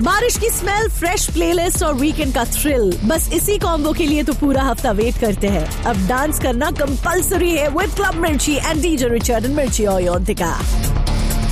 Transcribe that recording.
बारिश की smell, fresh playlist और वीकेंड का थ्रिल, बस इसी कॉम्बो के लिए तो पूरा हफ्ता वेट करते हैं। अब डांस करना कंपल्सरी है विद क्लब मिर्ची एंड डीजे रिचर्ड एंड मिर्ची और योन्तिका।